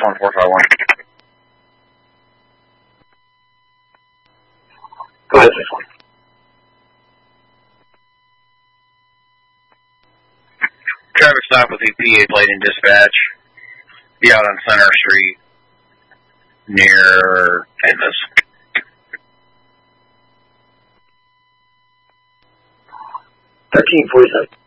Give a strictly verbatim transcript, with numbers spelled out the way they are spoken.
one four five one. Go ahead, six one. Traffic stop with E P A plate in dispatch. Be out on Center Street near Kansas. thirteen forty-seven.